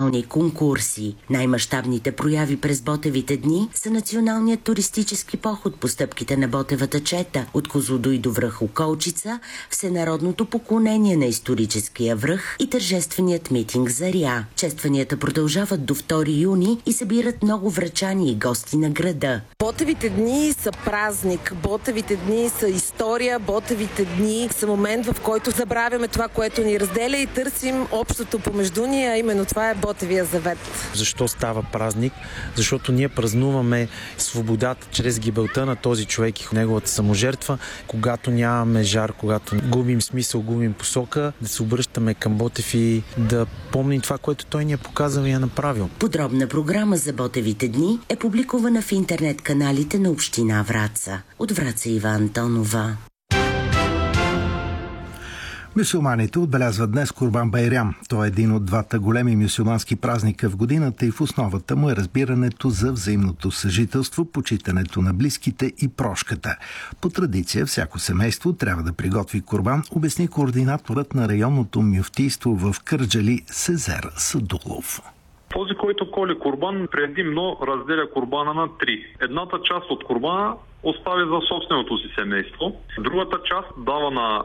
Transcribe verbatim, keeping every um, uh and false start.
национални конкурси. Най-мащабните прояви през Ботевите дни са националният туристически поход по стъпките на Ботевата чета от Козлодуй до връх Околчица, всенародното поклонение на историческия връх и тържественият митинг Заря. Честванията продължават до втори юни и събират много врачани и гости на града. Ботевите дни са празник, Ботевите дни са история, Ботевите дни са момент, в който забравяме това, което ни разделя и търсим общото помежду ни, а именно това е Ботевия завет. Защо става празник? Защото ние празнуваме свободата чрез гибелта на този човек и неговата саможертва. Когато нямаме жар, когато губим смисъл, губим посока, да се обръщаме към Ботев и да помним това, което той ни е показал и е направил. Подробна програма за Ботевите дни е публикувана в интернет каналите на община Враца. От Враца Ива Антонова. Мюсюлманите отбелязват днес Курбан Байрам. Той е един от двата големи мюсюлмански празника в годината и в основата му е разбирането за взаимното съжителство, почитането на близките и прошката. По традиция всяко семейство трябва да приготви курбан, обясни координаторът на районното мюфтийство в Кърджали Сезер Садулов. Този, който коли курбан, предимно разделя курбана на три. Едната част от курбана остави за собственото си семейство. Другата част дава на